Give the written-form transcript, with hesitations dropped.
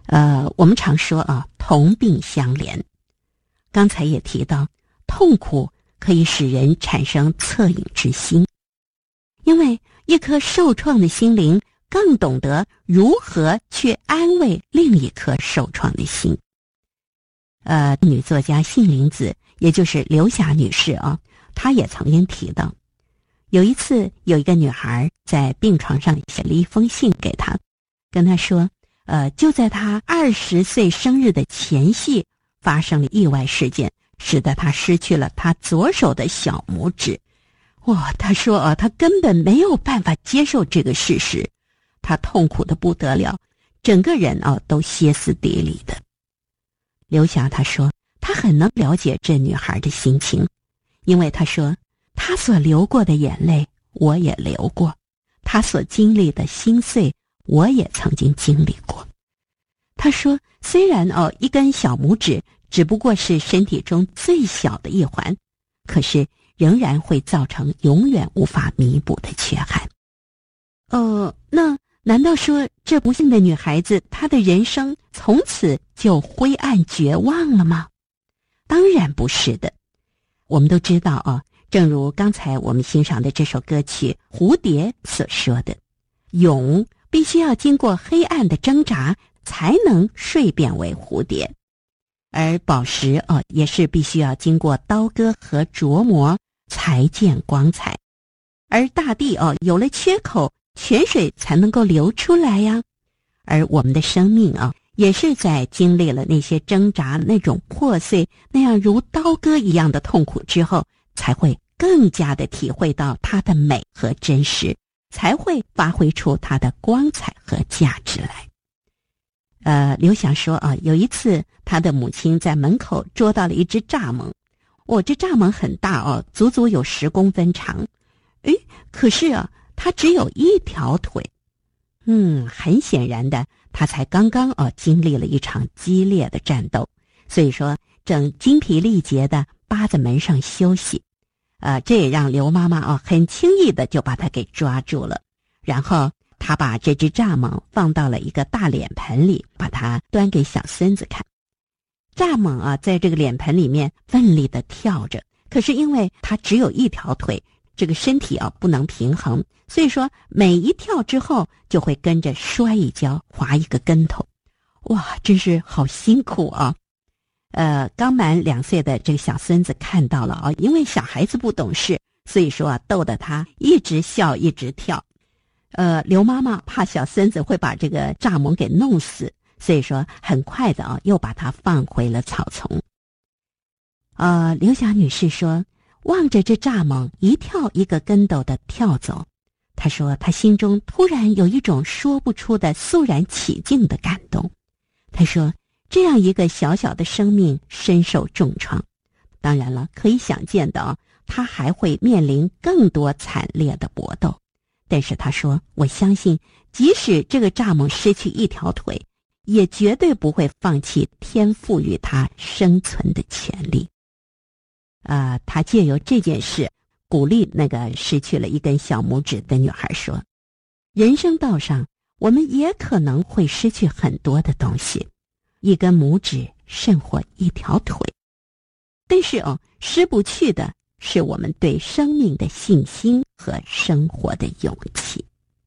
我们常说同病相怜。刚才也提到，痛苦可以使人产生恻隐之心，因为一颗受创的心灵更懂得如何去安慰另一颗受创的心。女作家杏林子，也就是刘霞女士她也曾经提到，有一次有一个女孩在病床上写了一封信给她，跟她说就在她20岁生日的前夕发生了意外事件，使得她失去了她左手的小拇指。她说她根本没有办法接受这个事实，她痛苦得不得了，整个人都歇斯底里的。刘霞她说她很能了解这女孩的心情，因为她说她所流过的眼泪我也流过，她所经历的心碎我也曾经经历过。她说虽然一根小拇指只不过是身体中最小的一环，可是仍然会造成永远无法弥补的缺憾。那难道说这不幸的女孩子她的人生从此就灰暗绝望了吗？当然不是的。我们都知道正如刚才我们欣赏的这首歌曲《蝴蝶》所说的，蛹必须要经过黑暗的挣扎才能蜕变为蝴蝶，而宝石也是必须要经过刀割和琢磨才见光彩，而大地有了缺口，泉水才能够流出来呀。而我们的生命也是在经历了那些挣扎，那种破碎，那样如刀割一样的痛苦之后，才会更加的体会到它的美和真实，才会发挥出它的光彩和价值来。刘翔说有一次他的母亲在门口捉到了一只蚱蜢，这蚱蜢很大足足有10公分长，可是它只有一条腿。很显然的，他才刚刚经历了一场激烈的战斗，所以说正精疲力竭的扒在门上休息。这也让刘妈妈很轻易的就把他给抓住了，然后他把这只蚱蜢放到了一个大脸盆里，把它端给小孙子看。蚱蜢在这个脸盆里面奋力的跳着，可是因为它只有一条腿，这个身体不能平衡，所以说每一跳之后就会跟着摔一跤，滑一个跟头。真是好辛苦啊。刚满2岁的这个小孙子看到了因为小孩子不懂事，所以说逗得他一直笑一直跳。刘妈妈怕小孙子会把这个蚱蜢给弄死，所以说很快的又把它放回了草丛。刘霞女士说，望着这蚱蜢一跳一个跟斗的跳走，她说她心中突然有一种说不出的肃然起敬的感动。她说这样一个小小的生命深受重创，当然了，可以想见的她还会面临更多惨烈的搏斗。但是她说我相信即使这个蚱蜢失去一条腿，也绝对不会放弃天赋予它生存的权利。他借由这件事鼓励那个失去了一根小拇指的女孩说，人生道上我们也可能会失去很多的东西，一根拇指甚或一条腿，但是失不去的是我们对生命的信心和生活的勇气。